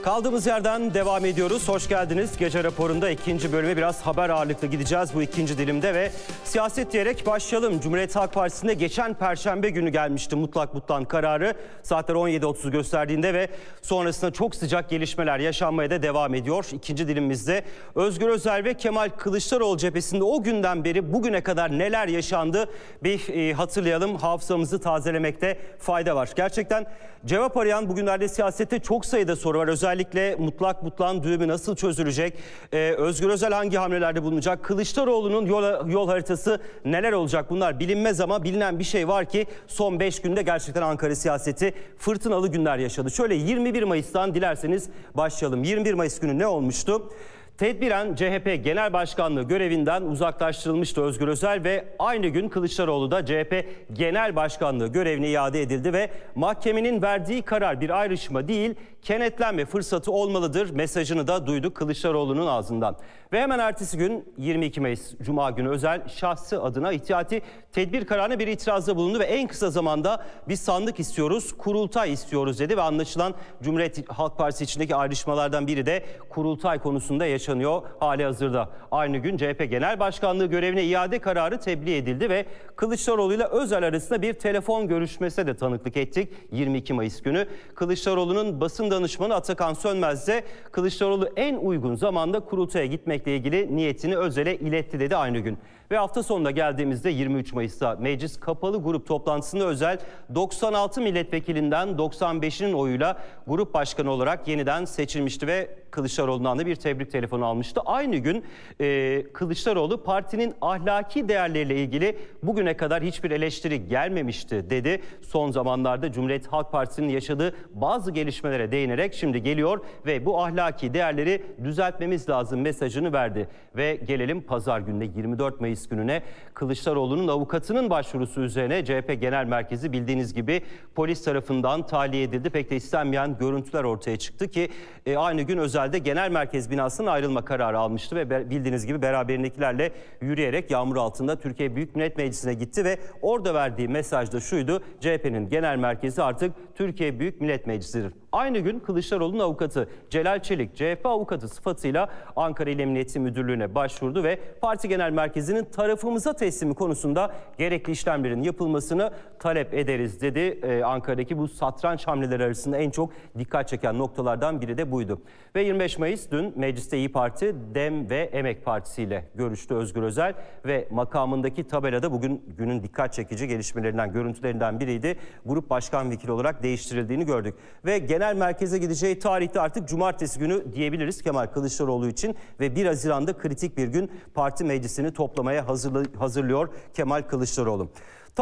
Kaldığımız yerden devam ediyoruz. Hoş geldiniz. Gece raporunda ikinci bölüme biraz haber ağırlıklı gideceğiz bu ikinci dilimde ve siyaset diyerek başlayalım. Cumhuriyet Halk Partisi'nde geçen Perşembe günü gelmişti mutlak butlan kararı. Saatler 17.30 gösterdiğinde ve sonrasında çok sıcak gelişmeler yaşanmaya da devam ediyor. İkinci dilimimizde Özgür Özel ve Kemal Kılıçdaroğlu cephesinde o günden beri bugüne kadar neler yaşandı bir hatırlayalım. Hafızamızı tazelemekte fayda var. Gerçekten cevap arayan bugünlerde siyasette çok sayıda soru var. Özellikle mutlak butlan düğümü nasıl çözülecek? Özgür Özel hangi hamlelerde bulunacak? Kılıçdaroğlu'nun yol haritası neler olacak? Bunlar bilinmez ama bilinen bir şey var ki son 5 günde gerçekten Ankara siyaseti fırtınalı günler yaşadı. Şöyle 21 Mayıs'tan dilerseniz başlayalım. 21 Mayıs günü ne olmuştu? Tedbiren CHP Genel Başkanlığı görevinden uzaklaştırılmıştı Özgür Özel ve aynı gün Kılıçdaroğlu da CHP Genel Başkanlığı görevine iade edildi ve mahkemenin verdiği karar bir ayrışma değil, kenetlenme fırsatı olmalıdır mesajını da duyduk Kılıçdaroğlu'nun ağzından. Ve hemen ertesi gün 22 Mayıs Cuma günü Özel şahsı adına ihtiyati tedbir kararına bir itirazda bulundu ve en kısa zamanda biz sandık istiyoruz, kurultay istiyoruz dedi ve anlaşılan Cumhuriyet Halk Partisi içindeki ayrışmalardan biri de kurultay konusunda yaşanıyor hali hazırda. Aynı gün CHP Genel Başkanlığı görevine iade kararı tebliğ edildi ve Kılıçdaroğlu ile Özel arasında bir telefon görüşmesine de tanıklık ettik 22 Mayıs günü. Kılıçdaroğlu'nun basın danışmanı Atakan Sönmez de Kılıçdaroğlu en uygun zamanda kurultaya gitmekle ilgili niyetini Özel'e iletti dedi aynı gün. Ve hafta sonuna geldiğimizde 23 Mayıs'ta meclis kapalı grup toplantısında Özel 96 milletvekilinden 95'inin oyuyla grup başkanı olarak yeniden seçilmişti ve Kılıçdaroğlu'ndan da bir tebrik telefonu almıştı. Aynı gün Kılıçdaroğlu partinin ahlaki değerleriyle ilgili bugüne kadar hiçbir eleştiri gelmemişti dedi. Son zamanlarda Cumhuriyet Halk Partisi'nin yaşadığı bazı gelişmelere değinerek şimdi geliyor ve bu ahlaki değerleri düzeltmemiz lazım mesajını verdi. Ve gelelim pazar gününe 24 Mayıs gününe Kılıçdaroğlu'nun avukatının başvurusu üzerine CHP Genel Merkezi bildiğiniz gibi polis tarafından tahliye edildi. Pek de istenmeyen görüntüler ortaya çıktı ki aynı gün Özel'de Genel Merkez binasının ayrılma kararı almıştı ve bildiğiniz gibi beraberindekilerle yürüyerek yağmur altında Türkiye Büyük Millet Meclisi'ne gitti ve orada verdiği mesaj da şuydu: CHP'nin genel merkezi artık Türkiye Büyük Millet Meclisi'dir. Aynı gün Kılıçdaroğlu'nun avukatı Celal Çelik CHP avukatı sıfatıyla Ankara İl Emniyeti Müdürlüğü'ne başvurdu ve parti genel merkezinin tarafımıza teslimi konusunda gerekli işlemlerin yapılmasını talep ederiz dedi. Ankara'daki bu satranç hamleleri arasında en çok dikkat çeken noktalardan biri de buydu. Ve 25 Mayıs dün mecliste İYİ Parti, DEM ve Emek Partisi ile görüştü Özgür Özel ve makamındaki tabelada bugün günün dikkat çekici gelişmelerinden, görüntülerinden biriydi. Grup başkan vekili olarak değiştirildiğini gördük. Ve genel merkeze gideceği tarihte artık cumartesi günü diyebiliriz Kemal Kılıçdaroğlu için ve 1 Haziran'da kritik bir gün parti meclisini toplamaya hazırlıyor Kemal Kılıçdaroğlu.